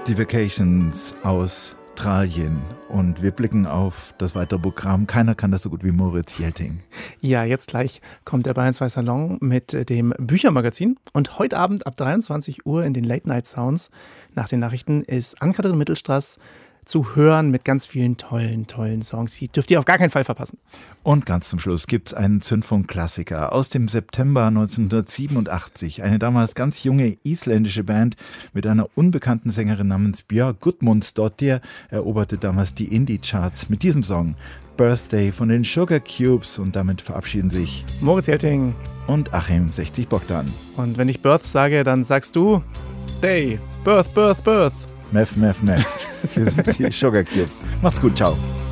Die Vacations aus Australien und wir blicken auf das weitere Programm. Keiner kann das so gut wie Moritz Jelting. Ja, jetzt gleich kommt der Bayern 2 Salon mit dem Büchermagazin und heute Abend ab 23 Uhr in den Late Night Sounds nach den Nachrichten ist Ann-Kathrin Mittelstraß zu hören mit ganz vielen tollen Songs. Die dürft ihr auf gar keinen Fall verpassen. Und ganz zum Schluss gibt es einen Zündfunk-Klassiker aus dem September 1987. Eine damals ganz junge isländische Band mit einer unbekannten Sängerin namens Björk Gudmundsdóttir eroberte damals die Indie-Charts mit diesem Song Birthday von den Sugar Cubes. Und damit verabschieden sich Moritz Jelting und Achim 60 Bogdan. Und wenn ich Birth sage, dann sagst du Day, Birth. Meth. Wir sind die Sugar Cubes. Macht's gut, ciao.